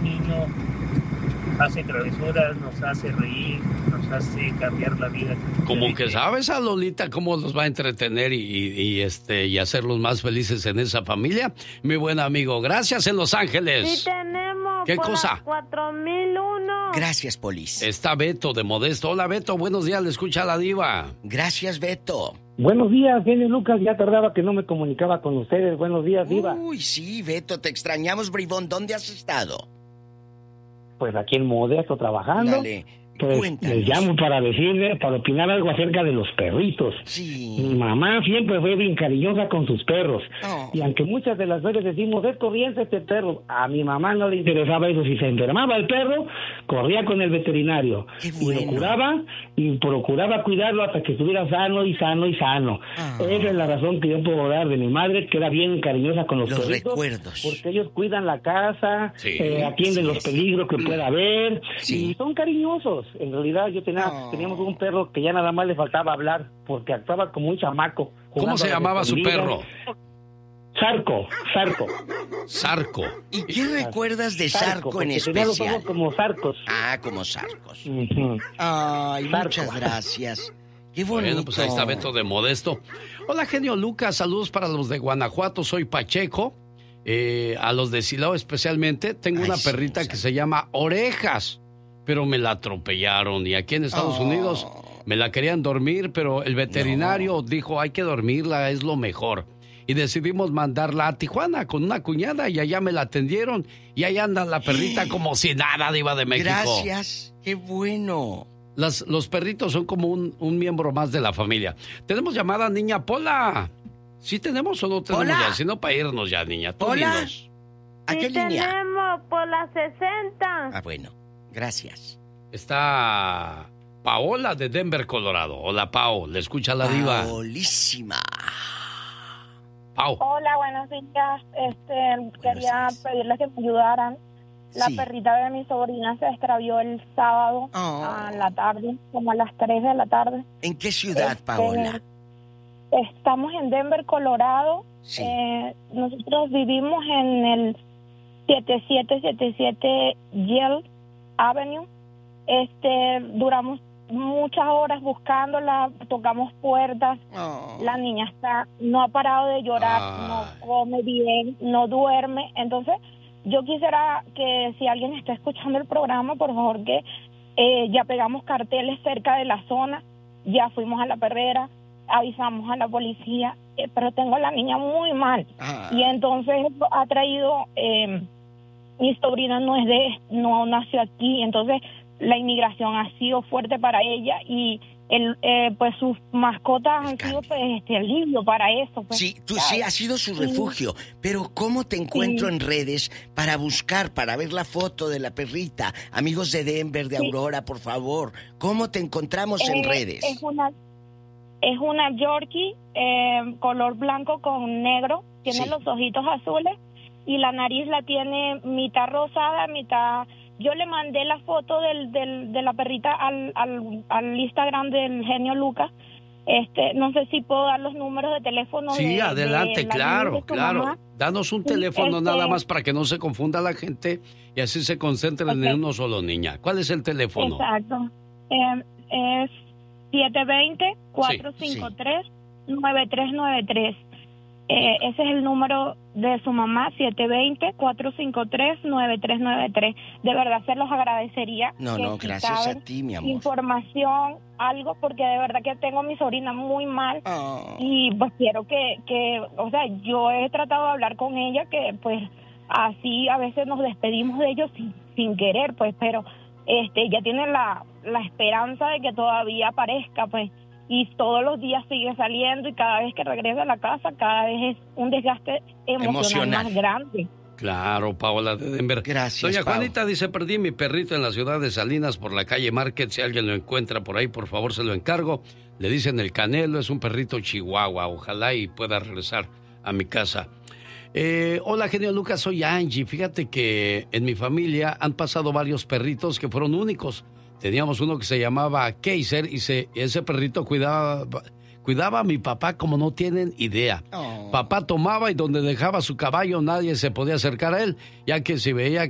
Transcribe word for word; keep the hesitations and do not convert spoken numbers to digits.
un niño hace travesuras, nos hace reír, nos hace cambiar la vida. Como que sabes a Lolita cómo los va a entretener y, y, y, este y hacerlos más felices en esa familia. Mi buen amigo, gracias en Los Ángeles. Sí tenemos. ¿Qué cosa? cuatro mil uno. Gracias, Polis. Está Beto de Modesto. Hola, Beto, buenos días, le escucha la diva. Gracias, Beto. Buenos días, genio Lucas, ya tardaba que no me comunicaba con ustedes. Buenos días, diva. Uy, sí, Beto, te extrañamos, bribón. ¿Dónde has estado? Pues aquí en Modesto trabajando. Dale, pues, cuéntanos. les llamo para decirle, para opinar algo acerca de los perritos. Sí. Mi mamá siempre fue bien cariñosa con sus perros. Oh. Y aunque muchas de las veces decimos, es corriente este perro, a mi mamá no le interesaba eso. Si se enfermaba el perro, corría con el veterinario. Qué bueno. Y lo curaba y procuraba cuidarlo hasta que estuviera sano y sano y sano. Oh. Esa es la razón que yo puedo dar de mi madre, que era bien cariñosa con los, Los perritos. recuerdos. Porque ellos cuidan la casa, Sí, eh, atienden sí los es. peligros que pueda haber. Sí. Y son cariñosos. En realidad yo tenía, Oh. teníamos un perro que ya nada más le faltaba hablar, porque actuaba como un chamaco. ¿Cómo se jugando a llamaba las su escondidas. perro? Zarco, Zarco. Zarco. ¿Y qué recuerdas de Zarco en porque tenía los especial? ojos como zarcos. Ah, como Zarcos. Ujú. Ay, Zarco. muchas gracias. Qué bonito. Bueno, pues ahí está Beto de Modesto. Hola, genio Lucas, saludos para los de Guanajuato, soy Pacheco. Eh, a los de Silao especialmente, tengo Ay, una sí, perrita sí. que se llama Orejas, pero me la atropellaron y aquí en Estados Oh. Unidos me la querían dormir, pero el veterinario dijo hay que dormirla, es lo mejor. Y decidimos mandarla a Tijuana con una cuñada y allá me la atendieron y ahí anda la perrita como si nada, diva de México. Gracias, qué bueno. Las, los perritos son como un, un miembro más de la familia. Tenemos llamada, niña Pola. ¿Sí tenemos o no tenemos Hola. ya? Si no, para irnos ya, niña. Tú Hola. dinos. ¿A qué Sí línea? tenemos por la sesenta. Ah, bueno, gracias. Está Paola de Denver, Colorado. Hola, Pao. Le escucha la diva. Paolísima. Pao. Hola, buenos días. Este, quería días. pedirles que me ayudaran. La Sí. perrita de mi sobrina se extravió el sábado Oh. a la tarde, como a las tres de la tarde. ¿En qué ciudad, Este, Paola? Estamos en Denver, Colorado. Sí. Eh, nosotros vivimos en el siete siete siete siete Yale Avenue. Este, duramos muchas horas buscándola, tocamos puertas. Oh. La niña está, no ha parado de llorar, Ay. no come bien, no duerme. Entonces, yo quisiera que si alguien está escuchando el programa, por favor, que eh, ya pegamos carteles cerca de la zona, ya fuimos a la perrera, avisamos a la policía, eh, pero tengo a la niña muy mal. Ah. Y entonces ha traído, eh, mi sobrina no es de, no nació aquí, entonces la inmigración ha sido fuerte para ella y el, eh, pues sus mascotas El han sido cambio. pues este alivio para eso. Pues, Sí, tú ¿sabes? sí has sido su Sí. refugio, pero ¿cómo te encuentro Sí. en redes para buscar, para ver la foto de la perrita? Amigos de Denver, de Sí. Aurora, por favor, ¿cómo te encontramos en Eh, redes? Es una, es una Yorkie, eh, color blanco con negro, tiene Sí. los ojitos azules y la nariz la tiene mitad rosada, mitad... Yo le mandé la foto del, del, de la perrita al, al, al Instagram del genio Lucas. Este, no sé si puedo dar los números de teléfono. Sí, de- adelante, de la claro, niña y de su claro. mamá. Danos un Sí, teléfono este- nada más para que no se confunda la gente y así se concentren Ok. en uno solo, niña. ¿Cuál es el teléfono? Exacto. Eh, es siete dos cero, cuatro cinco tres, nueve tres nueve tres. Eh, ese es el número de su mamá, siete dos cero, cuatro cinco tres, nueve tres nueve tres. De verdad se los agradecería. No, que no, si gracias a saben ti, mi amor. información, algo, porque de verdad que tengo a mi sobrina muy mal. Oh. Y pues quiero que, que, o sea, yo he tratado de hablar con ella, que pues así a veces nos despedimos de ellos sin, sin querer, pues, pero este ella tiene la, la esperanza de que todavía aparezca, pues, y todos los días sigue saliendo y cada vez que regresa a la casa, cada vez es un desgaste emocional, Emocional. más grande. Claro, Paola de Denver. Gracias, Doña Pao. Juanita dice, perdí mi perrito en la ciudad de Salinas por la calle Market. Si alguien lo encuentra por ahí, por favor, se lo encargo. Le dicen el Canelo, es un perrito chihuahua. Ojalá y pueda regresar a mi casa. Eh, hola, genio Lucas, soy Angie. Fíjate que en mi familia han pasado varios perritos que fueron únicos. Teníamos uno que se llamaba Kaiser y se, ese perrito cuidaba, cuidaba a mi papá como no tienen idea. Oh. Papá tomaba y donde dejaba su caballo nadie se podía acercar a él, ya que si veía